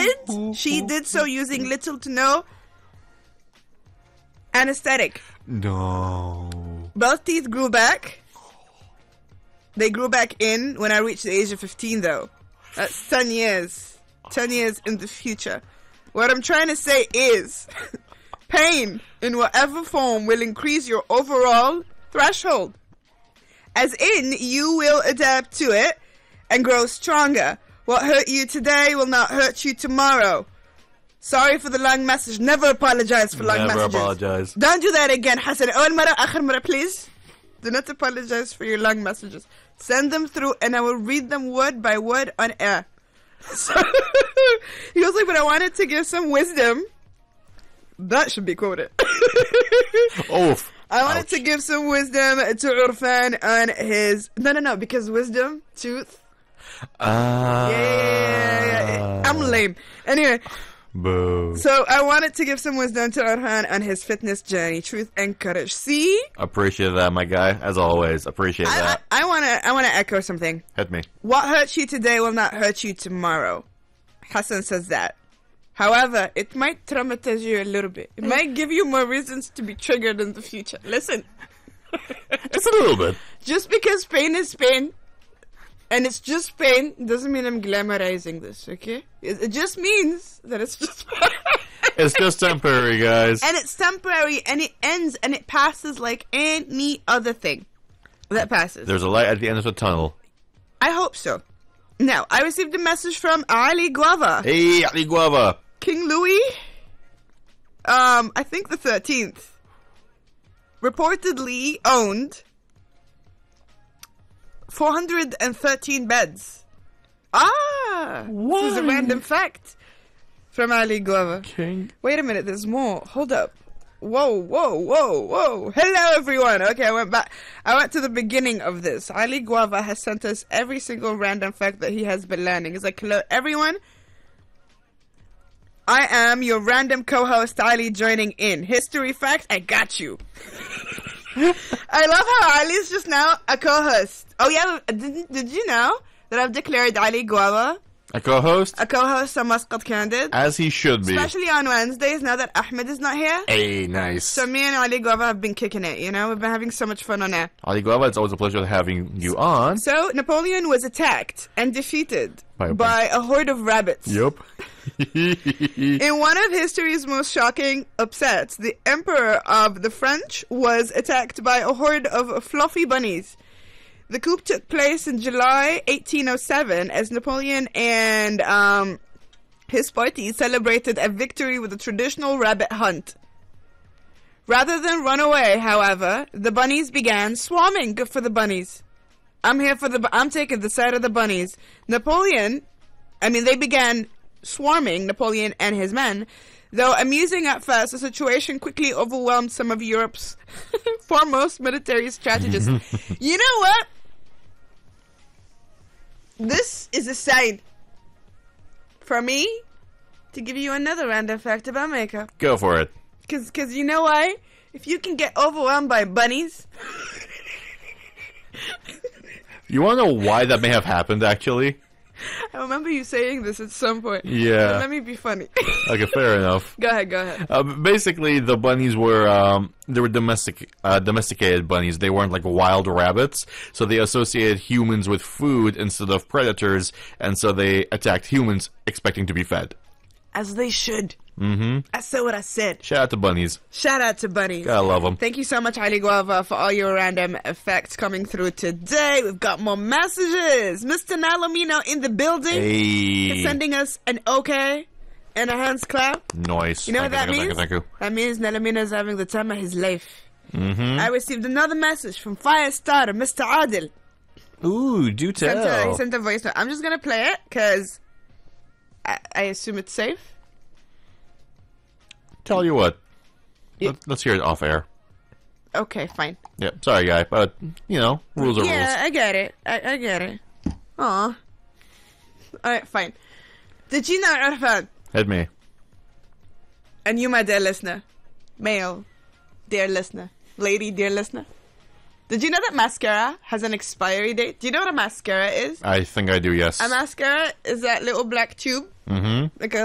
she did so using little to no anesthetic. No. Both teeth grew back. They grew back in when I reached the age of 15, though. That's 10 years. 10 years in the future. What I'm trying to say is, pain in whatever form will increase your overall threshold. As in, you will adapt to it and grow stronger. What hurt you today will not hurt you tomorrow. Sorry for the long message. Never apologize for long messages. Never apologize. Don't do that again, Hassan. أول مرة آخر مرة, please. Do not apologize for your long messages. Send them through and I will read them word by word on air. So, he was like, but I wanted to give some wisdom. That should be quoted. Oof. I wanted to give some wisdom to Urfan on his... No, because wisdom, truth. Yeah. I'm lame. Anyway. Boo. So I wanted to give some wisdom to Orhan on his fitness journey, truth and courage. See? Appreciate that, my guy. As always, appreciate that. I wanna echo something. Hit me. What hurts you today will not hurt you tomorrow. Hassan says that. However, it might traumatize you a little bit. It might give you more reasons to be triggered in the future. Listen. It's a little bit. Just because pain is pain, and it's just pain, doesn't mean I'm glamorizing this, okay? It just means that it's just... It's just temporary, guys. And it's temporary, and it ends, and it passes like any other thing that passes. There's a light at the end of the tunnel. I hope so. Now, I received a message from Ali Guava. Hey, Ali Guava. King Louis, I think the 13th, reportedly owned 413 beds. This is a random fact from Ali Guava. King. Wait a minute, there's more. Hold up. Whoa. Hello, everyone. Okay, I went back. I went to the beginning of this. Ali Guava has sent us every single random fact that he has been learning. He's like, hello, everyone. I am your random co-host, Ali, joining in. History fact, I got you. I love how Ali's just now a co-host. Oh, yeah, did you know that I've declared Ali Guava a co-host? A co-host on Muscat Candid. As he should be. Especially on Wednesdays, now that Ahmed is not here. Hey, nice. So me and Ali Guava have been kicking it, you know? We've been having so much fun on air. Ali Guava, it's always a pleasure having you on. So, Napoleon was attacked and defeated by a horde of rabbits. Yup. In one of history's most shocking upsets, the Emperor of the French was attacked by a horde of fluffy bunnies. The coup took place in July 1807 as Napoleon and his party celebrated a victory with a traditional rabbit hunt. Rather than run away, however, the bunnies began swarming. Good for the bunnies. I'm taking the side of the bunnies. They began swarming Napoleon and his men. Though amusing at first, the situation quickly overwhelmed some of Europe's foremost military strategists. You know what? This is a sign for me to give you another random fact about makeup. Go for it. Because you know why? If you can get overwhelmed by bunnies... You want to know why that may have happened, actually? I remember you saying this at some point. Yeah. So let me be funny. Okay, fair enough. Go ahead. Basically, the bunnies were domesticated bunnies. They weren't like wild rabbits, so they associated humans with food instead of predators, and so they attacked humans expecting to be fed. As they should. Mm-hmm. I said what I said. Shout out to bunnies. Shout out to bunnies. Gotta love them. Thank you so much, Ali Guava, for all your random effects coming through today. We've got more messages. Mr. Nalomino in the building. Hey. Sending us an okay and a hands clap. Nice. You know what that means? Thank you. That means Nalomino is having the time of his life. Mm-hmm. I received another message from Firestarter, Mr. Adil. Ooh, do tell. He sent a voice note. I'm just going to play it because I assume it's safe. Tell you what. Let's hear it off air. Okay, fine. Yep. Sorry, guy, but, rules are rules. Yeah, I get it. I get it. Aw. Alright, fine. Did you know, Irfan? Hit me. And you, my dear listener. Male, dear listener. Lady, dear listener. Did you know that mascara has an expiry date? Do you know what a mascara is? I think I do, yes. A mascara is that little black tube. Mm-hmm. Like a